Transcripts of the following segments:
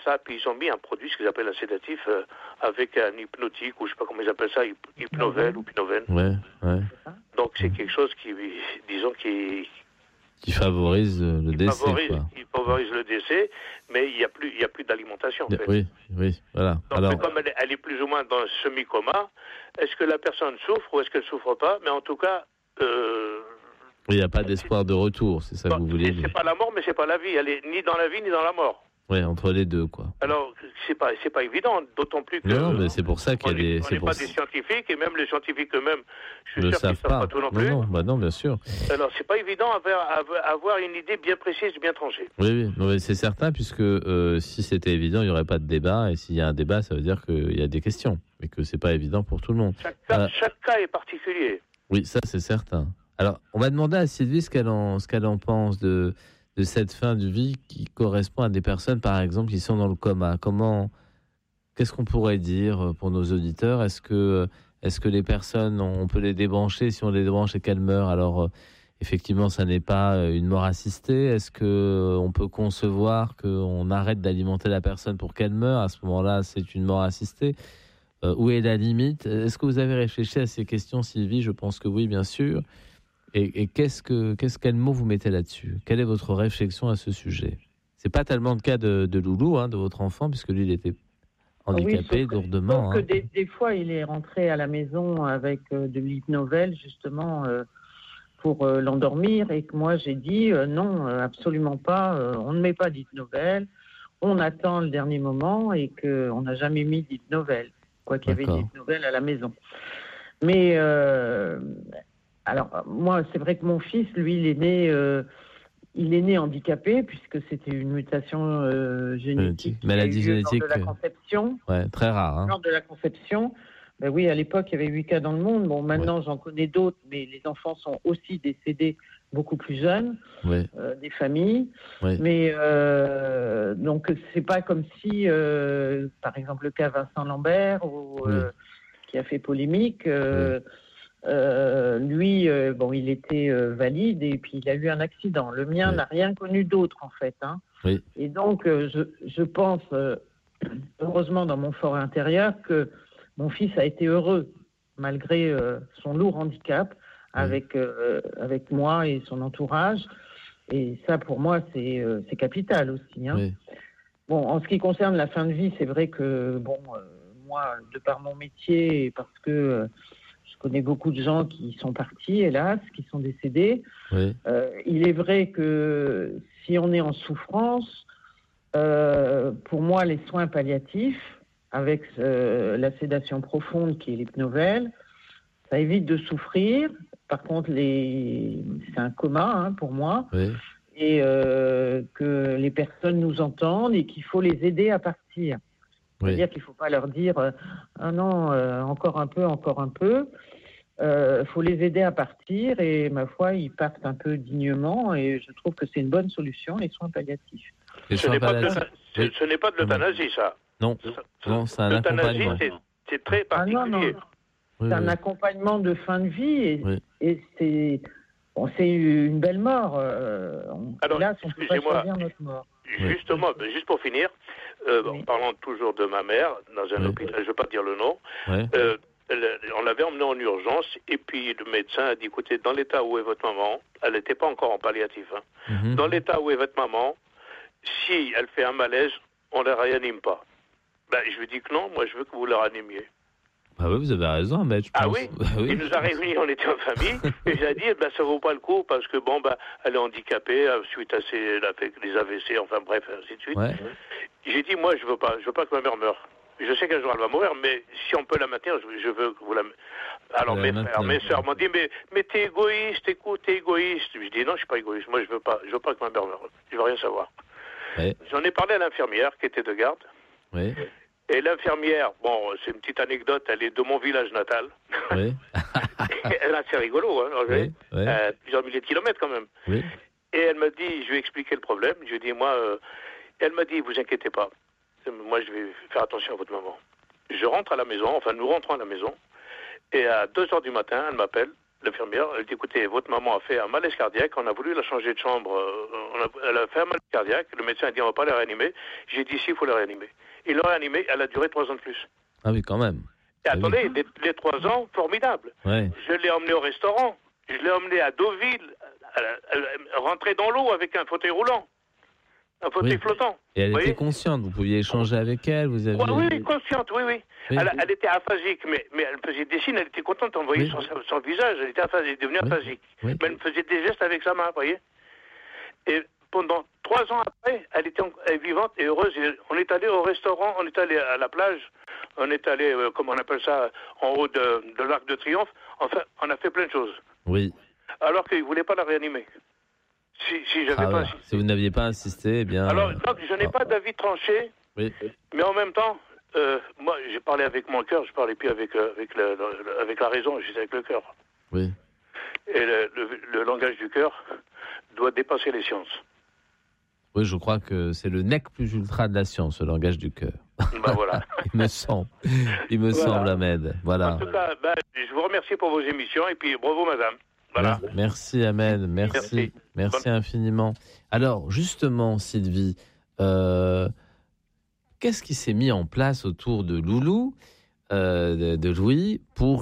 ça, puis ils ont mis un produit, ce qu'ils appellent un sédatif, avec un hypnotique, ou je sais pas comment ils appellent ça, hypnovel ou pinovène. Ouais. Donc c'est quelque chose qui, disons, qui favorise le décès, quoi. Qui favorise le décès, mais il y a plus d'alimentation, en fait. Oui, voilà. Donc, alors, comme elle est plus ou moins dans un semi-coma, est-ce que la personne souffre ou est-ce qu'elle souffre pas? Mais en tout cas, il n'y a pas d'espoir de retour, c'est ça que vous voulez dire. C'est pas la mort, mais c'est pas la vie. Elle est ni dans la vie ni dans la mort. Oui, entre les deux, quoi. Alors, c'est pas évident, d'autant plus que... Non, mais c'est pour ça qu'il y a des... On n'est pas des scientifiques, et même les scientifiques eux-mêmes, je suis sûr qu'ils ne savent pas tout non plus. Non, bien sûr. Alors, c'est pas évident avoir une idée bien précise, bien tranchée. Oui, non, c'est certain, puisque si c'était évident, il n'y aurait pas de débat, et s'il y a un débat, ça veut dire qu'il y a des questions, et que c'est pas évident pour tout le monde. Chaque cas est particulier. Oui, ça, c'est certain. Alors, on va demander à Sylvie ce qu'elle en pense de cette fin de vie qui correspond à des personnes, par exemple, qui sont dans le coma. Qu'est-ce qu'on pourrait dire pour nos auditeurs? Est-ce que les personnes, on peut les débrancher? Si on les débranche et qu'elles meurent, alors effectivement, ça n'est pas une mort assistée. Est-ce que on peut concevoir qu'on arrête d'alimenter la personne pour qu'elle meure? À ce moment-là, c'est une mort assistée. Où est la limite? Est-ce que vous avez réfléchi à ces questions, Sylvie? Je pense que oui, bien sûr. Et quel mot vous mettez là-dessus? Quelle est votre réflexion à ce sujet? C'est pas tellement le cas de Loulou, de votre enfant, puisque lui, il était handicapé lourdement. Que des fois, il est rentré à la maison avec de l'hypnovel, justement, pour l'endormir, et que moi, j'ai dit non, absolument pas, on ne met pas d'hypnovel, on attend le dernier moment, et qu'on n'a jamais mis d'hypnovel, quoi qu'il y avait d'hypnovel à la maison. Mais... alors, moi, c'est vrai que mon fils, lui, il est né handicapé, puisque c'était une mutation génétique. Maladie génétique. Lors de la conception. Ouais, très rare. Lors de la conception. Ben oui, à l'époque, il y avait 8 cas dans le monde. Bon, maintenant, j'en connais d'autres, mais les enfants sont aussi décédés beaucoup plus jeunes, des familles. Ouais. Mais, donc, c'est pas comme si, par exemple, le cas Vincent Lambert, qui a fait polémique, lui, il était valide et puis il a eu un accident. Le mien n'a rien connu d'autre, en fait. Oui. Et donc, je pense, heureusement dans mon fort intérieur, que mon fils a été heureux, malgré son lourd handicap, avec moi et son entourage. Et ça, pour moi, c'est capital aussi. Oui. Bon, en ce qui concerne la fin de vie, c'est vrai que, moi, de par mon métier et parce que... je connais beaucoup de gens qui sont partis, hélas, qui sont décédés. Oui. Il est vrai que si on est en souffrance, pour moi, les soins palliatifs, avec la sédation profonde qui est l'hypnovel, ça évite de souffrir. Par contre, c'est un coma pour moi. Oui. Et que les personnes nous entendent et qu'il faut les aider à partir. C'est-à-dire qu'il ne faut pas leur dire ah non, encore un peu. Faut les aider à partir et ma foi, ils partent un peu dignement et je trouve que c'est une bonne solution, les soins palliatifs. Ce n'est pas de l'euthanasie, ça. Non, c'est un accompagnement. L'euthanasie, c'est très particulier. C'est un accompagnement de fin de vie et c'est une belle mort. Alors, là, on peut pas choisir notre mort. Justement, juste pour finir, en parlant toujours de ma mère, dans un hôpital, je ne veux pas dire le nom, on l'avait emmenée en urgence et puis le médecin a dit, écoutez, dans l'état où est votre maman, elle n'était pas encore en palliatif, dans l'état où est votre maman, si elle fait un malaise, on ne la réanime pas. Je lui dis que non, moi je veux que vous la ranimiez. Ah oui, vous avez raison, maître. Ah oui, il nous a réunis, on était en famille, et j'ai dit, ça vaut pas le coup, parce que elle est handicapée, suite à les AVC, enfin bref, ainsi de suite. J'ai dit, moi, je veux pas que ma mère meure. Je sais qu'un jour elle va mourir, mais si on peut la maintenir, je veux que vous la... Alors mes frères, mes sœurs m'ont dit, mais t'es égoïste, écoute, t'es égoïste. Je dis, non, je suis pas égoïste, moi je veux pas que ma mère meure, je veux rien savoir. J'en ai parlé à l'infirmière qui était de garde. Et l'infirmière, c'est une petite anecdote, elle est de mon village natal. Elle est assez rigolo, plusieurs milliers de kilomètres quand même. Et elle m'a dit, je lui ai expliqué le problème, je lui ai dit, elle m'a dit, vous inquiétez pas, moi je vais faire attention à votre maman. Je rentre à la maison, nous rentrons à la maison, et à 2h du matin, elle m'appelle, l'infirmière, elle dit, écoutez, votre maman a fait un malaise cardiaque, on a voulu la changer de chambre, elle a fait un malaise cardiaque, le médecin a dit, on ne va pas la réanimer. J'ai dit, si, il faut la réanimer. Ils l'ont réanimée, elle a duré 3 ans de plus. Ah oui, quand même. Et attendez, les 3 ans, formidable. Ouais. Je l'ai emmenée au restaurant, je l'ai emmenée à Deauville, elle rentrait dans l'eau avec un fauteuil roulant, un fauteuil flottant. Et elle était consciente, vous pouviez échanger avec elle, vous aviez... Oui, consciente, oui. Elle était aphasique, mais elle faisait des signes, elle était contente d'envoyer son visage, elle était aphasique, elle est devenue aphasique. Oui. Mais elle faisait des gestes avec sa main, vous voyez. Et pendant 3 ans après, elle était vivante et heureuse. Et on est allé au restaurant, on est allé à la plage, on est allé, comment on appelle ça, en haut de l'Arc de Triomphe. Enfin, on a fait plein de choses. Oui. Alors qu'ils ne voulaient pas la réanimer. Si j'avais pas insisté. Si vous n'aviez pas insisté, eh bien... Alors, donc, je n'ai pas d'avis tranché, mais en même temps, moi, j'ai parlé avec mon cœur, je ne parlais plus avec la raison, j'étais avec le cœur. Oui. Et le langage du cœur doit dépasser les sciences. Oui, je crois que c'est le nec plus ultra de la science, le langage du cœur. Ben voilà. Il me semble, Ahmed. Voilà. En tout cas, je vous remercie pour vos émissions et puis bravo, madame. Voilà. Merci, Ahmed. Merci infiniment. Alors, justement, Sylvie, qu'est-ce qui s'est mis en place autour de Loulou, de Louis, pour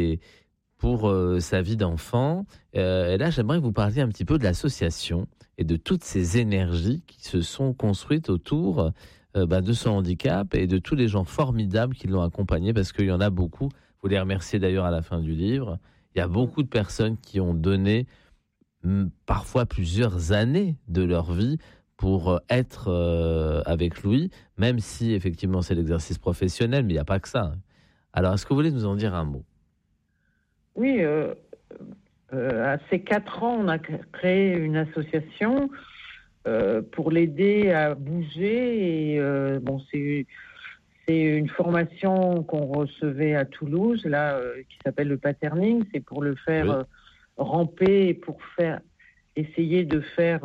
sa vie d'enfant? Et là, j'aimerais que vous parliez un petit peu de l'association et de toutes ces énergies qui se sont construites autour de son handicap et de tous les gens formidables qui l'ont accompagné, parce qu'il y en a beaucoup. Vous les remerciez d'ailleurs à la fin du livre. Il y a beaucoup de personnes qui ont donné parfois plusieurs années de leur vie pour être avec Louis, même si effectivement c'est l'exercice professionnel, mais il n'y a pas que ça. Alors, est-ce que vous voulez nous en dire un mot? Oui, à ces 4 ans, on a créé une association pour l'aider à bouger. Et c'est une formation qu'on recevait à Toulouse, là, qui s'appelle le patterning. C'est pour le faire ramper, pour essayer de faire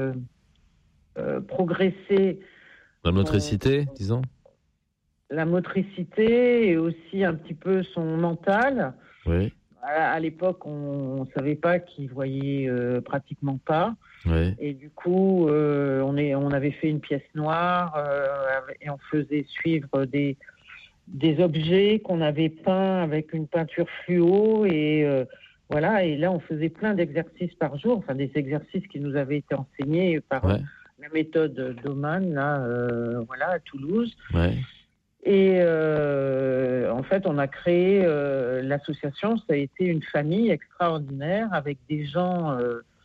progresser la motricité, disons. La motricité et aussi un petit peu son mental. Oui. À l'époque, on ne savait pas qu'il voyait pratiquement pas. Oui. Et du coup, on avait fait une pièce noire et on faisait suivre des objets qu'on avait peints avec une peinture fluo. Et voilà. Et là, on faisait plein d'exercices par jour, enfin des exercices qui nous avaient été enseignés par la méthode Doman, là, à Toulouse. Ouais. Et en fait, on a créé l'association. Ça a été une famille extraordinaire avec des gens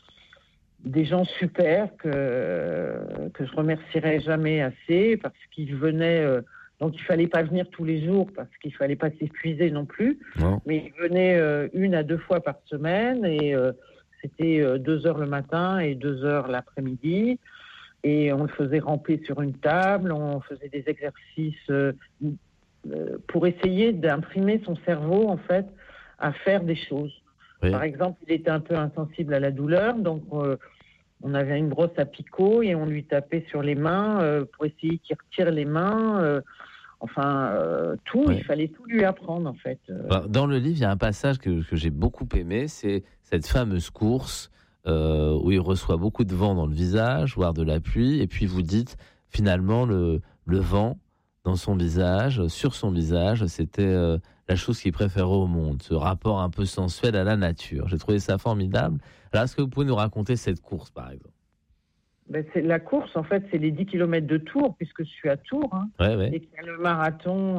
super que je remercierai jamais assez, parce qu'ils venaient. Donc, il fallait pas venir tous les jours parce qu'il fallait pas s'épuiser non plus. Non. Mais ils venaient 1 à 2 fois par semaine et c'était 2 heures le matin et 2 heures l'après-midi. Et on le faisait ramper sur une table, on faisait des exercices pour essayer d'imprimer son cerveau, en fait, à faire des choses. Oui. Par exemple, il était un peu insensible à la douleur, donc on avait une brosse à picot et on lui tapait sur les mains pour essayer qu'il retire les mains. Tout, il fallait tout lui apprendre, en fait. Dans le livre, il y a un passage que j'ai beaucoup aimé, c'est cette fameuse course où il reçoit beaucoup de vent dans le visage, voire de la pluie, et puis vous dites finalement le vent dans son visage, sur son visage, c'était la chose qu'il préférait au monde, ce rapport un peu sensuel à la nature. J'ai trouvé ça formidable. Alors, est-ce que vous pouvez nous raconter cette course, par exemple? C'est la course, en fait, c'est les 10 km de Tours, puisque je suis à Tours, et qu'il y a le marathon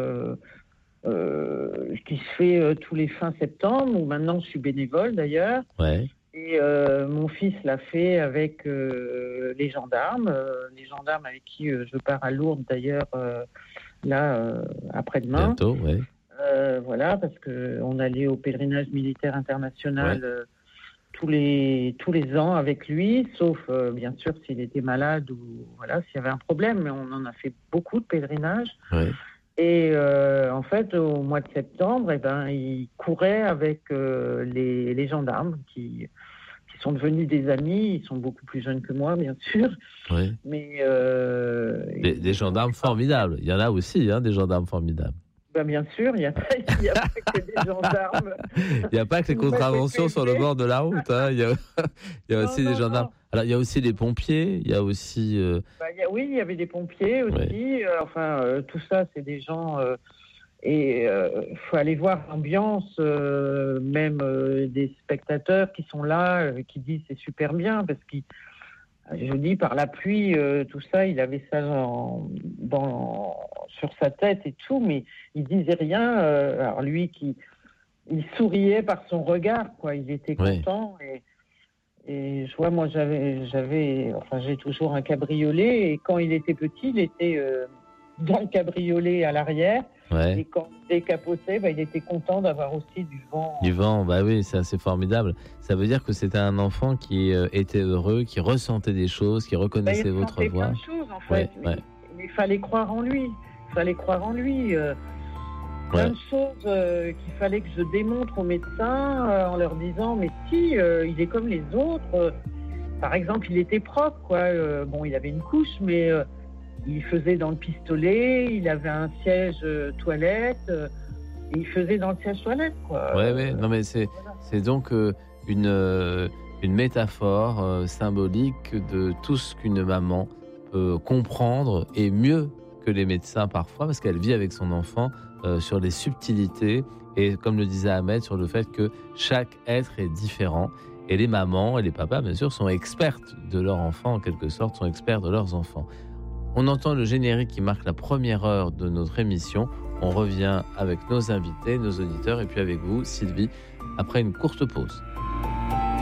qui se fait tous les fins septembre, où maintenant je suis bénévole d'ailleurs. Ouais. Et mon fils l'a fait avec les gendarmes avec qui je pars à Lourdes d'ailleurs, après-demain. Bientôt, oui. Parce qu'on allait au pèlerinage militaire international tous les ans avec lui, sauf bien sûr s'il était malade ou s'il y avait un problème, mais on en a fait beaucoup de pèlerinages. Ouais. Et en fait, au mois de septembre, il courait avec les gendarmes qui sont devenus des amis. Ils sont beaucoup plus jeunes que moi, bien sûr. Oui. Mais des gendarmes formidables. Il y en a aussi, des gendarmes formidables. Bien sûr, il n'y a pas que des gendarmes. Il n'y a pas que les contraventions sur le bord de la route. Hein. Il y a aussi des gendarmes. Alors, il y a aussi les pompiers. Il y a aussi. Oui, il y avait des pompiers aussi. Oui. Tout ça, c'est des gens. Et il faut aller voir l'ambiance, même des spectateurs qui sont là, qui disent c'est super bien, parce que je dis par la pluie, tout ça, il avait ça sur sa tête et tout, mais il disait rien. Alors lui, il souriait par son regard, quoi. Il était content. Et je vois, moi, j'ai toujours un cabriolet, et quand il était petit, il était dans le cabriolet à l'arrière. Ouais. Et quand il décapotait, il était content d'avoir aussi du vent. Du vent, oui, c'est assez formidable. Ça veut dire que c'était un enfant qui était heureux, qui ressentait des choses, qui reconnaissait votre voix. Il ressentait plein de choses, en fait. Mais il fallait croire en lui. Plein de choses qu'il fallait que je démontre aux médecins en leur disant, mais si, il est comme les autres. Par exemple, il était propre, quoi. Il avait une couche, mais... il faisait dans le pistolet, il avait un siège toilette, et il faisait dans le siège toilette, quoi. Non, mais c'est donc une métaphore symbolique de tout ce qu'une maman peut comprendre, et mieux que les médecins parfois, parce qu'elle vit avec son enfant sur les subtilités, et comme le disait Ahmed, sur le fait que chaque être est différent. Et les mamans et les papas, bien sûr, sont expertes de leur enfant, en quelque sorte, sont experts de leurs enfants. On entend le générique qui marque la première heure de notre émission. On revient avec nos invités, nos auditeurs, et puis avec vous, Sylvie, après une courte pause.